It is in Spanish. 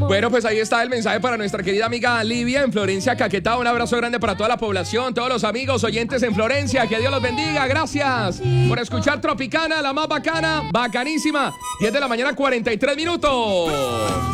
Bueno, pues ahí está el mensaje para nuestra querida amiga Livia en Florencia, Caquetá. Un abrazo grande para toda la población, todos los amigos oyentes en Florencia. Que Dios los bendiga. Gracias por escuchar Tropicana, la más bacana, bacanísima. 10 de la mañana, 43 minutos.